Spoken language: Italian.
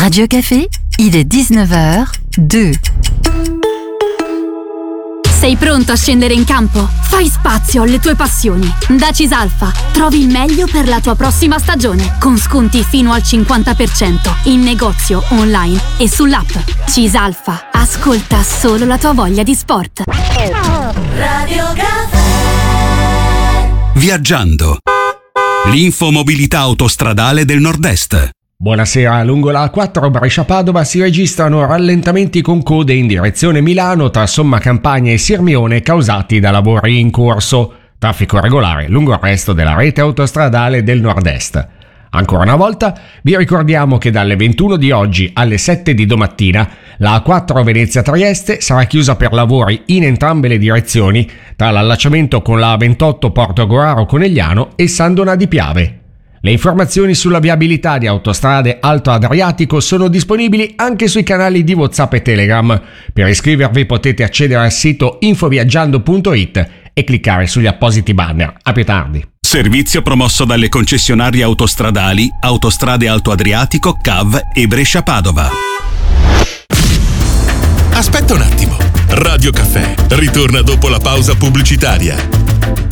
Radio Café, il est 19h02. Sei pronto a scendere in campo? Fai spazio alle tue passioni. Da Cisalfa trovi il meglio per la tua prossima stagione, con sconti fino al 50% in negozio, online e sull'app. Cisalfa, ascolta solo la tua voglia di sport. Radio Café. Viaggiando. L'infomobilità autostradale del Nord-Est. Buonasera, lungo la A4 Brescia-Padova si registrano rallentamenti con code in direzione Milano tra Somma Campagna e Sirmione causati da lavori in corso. Traffico regolare lungo il resto della rete autostradale del Nord-Est. Ancora una volta vi ricordiamo che dalle 21 di oggi alle 7 di domattina la A4 Venezia-Trieste sarà chiusa per lavori in entrambe le direzioni tra l'allacciamento con la A28 Porto-Goraro-Conegliano e San Donà di Piave. Le informazioni sulla viabilità di Autostrade Alto Adriatico sono disponibili anche sui canali di WhatsApp e Telegram. Per iscrivervi potete accedere al sito infoviaggiando.it e cliccare sugli appositi banner. A più tardi. Servizio promosso dalle concessionarie autostradali Autostrade Alto Adriatico, CAV e Brescia-Padova. Aspetta un attimo. Radio Café ritorna dopo la pausa pubblicitaria.